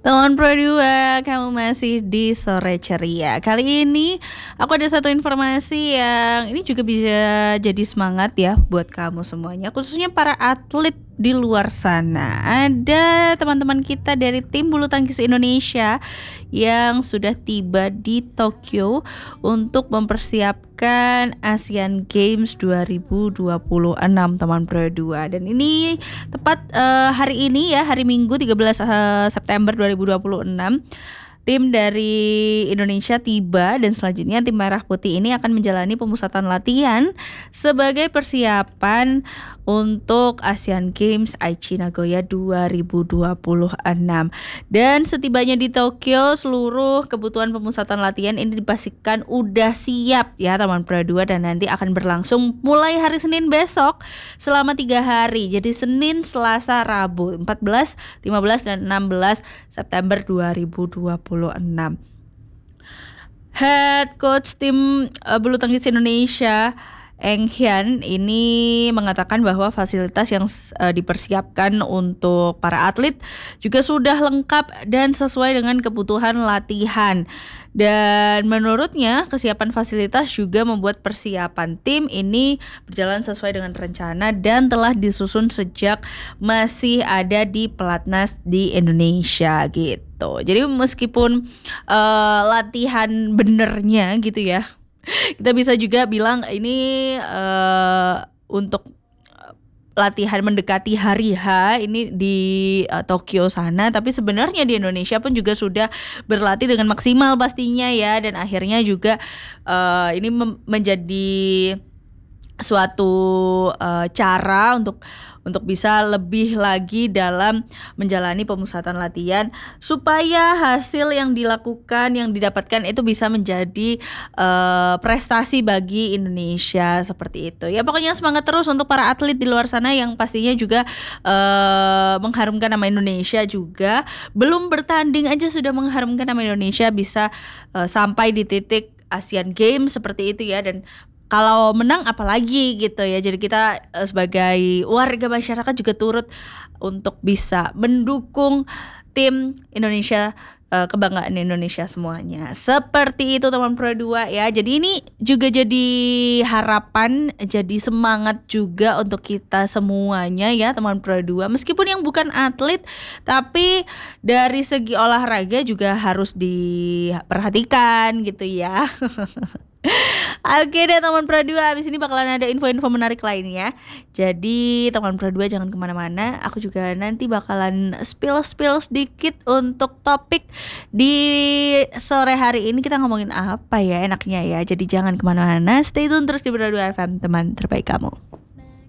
Teman Pro 2, kamu masih di Sore Ceria. Kali ini aku ada satu informasi yang ini juga bisa jadi semangat ya buat kamu semuanya, khususnya para atlet di luar sana. Ada teman-teman kita dari tim bulu tangkis Indonesia yang sudah tiba di Tokyo untuk mempersiapkan Asian Games 2026, teman Pro 2. Dan ini tepat hari ini ya, hari Minggu 13 September 2026, tim dari Indonesia tiba dan selanjutnya tim Merah Putih ini akan menjalani pemusatan latihan sebagai persiapan untuk Asian Games Aichi Nagoya 2026. Dan setibanya di Tokyo, seluruh kebutuhan pemusatan latihan ini dipastikan udah siap ya teman Pro 2, dan nanti akan berlangsung mulai hari Senin besok selama 3 hari. Jadi Senin, Selasa, Rabu 14, 15 dan 16 September 2026. Head coach tim bulu tangkis Indonesia Eng Hian ini mengatakan bahwa fasilitas yang dipersiapkan untuk para atlet juga sudah lengkap dan sesuai dengan kebutuhan latihan. Dan menurutnya kesiapan fasilitas juga membuat persiapan tim ini berjalan sesuai dengan rencana dan telah disusun sejak masih ada di pelatnas di Indonesia gitu. Jadi meskipun latihan benernya gitu ya, kita bisa juga bilang ini untuk latihan mendekati hari H ini di Tokyo sana, tapi sebenarnya di Indonesia pun juga sudah berlatih dengan maksimal pastinya ya, dan akhirnya juga ini menjadi suatu cara untuk bisa lebih lagi dalam menjalani pemusatan latihan supaya hasil yang dilakukan, yang didapatkan itu bisa menjadi prestasi bagi Indonesia seperti itu. Ya pokoknya semangat terus untuk para atlet di luar sana yang pastinya juga mengharumkan nama Indonesia juga. Belum bertanding aja sudah mengharumkan nama Indonesia, bisa sampai di titik Asian Games seperti itu ya, dan kalau menang apalagi gitu ya. Jadi kita sebagai warga masyarakat juga turut untuk bisa mendukung tim Indonesia, kebanggaan Indonesia semuanya. Seperti itu teman Pro 2 ya. Jadi ini juga jadi harapan, jadi semangat juga untuk kita semuanya ya teman Pro 2. Meskipun yang bukan atlet, tapi dari segi olahraga juga harus diperhatikan gitu ya. Oke deh teman Pro 2, abis ini bakalan ada info-info menarik lainnya. Jadi teman Pro 2 jangan kemana-mana. Aku juga nanti bakalan spill sedikit untuk topik di sore hari ini. Kita ngomongin apa ya enaknya ya. Jadi jangan kemana-mana, stay tune terus di Pro 2 FM, teman terbaik kamu.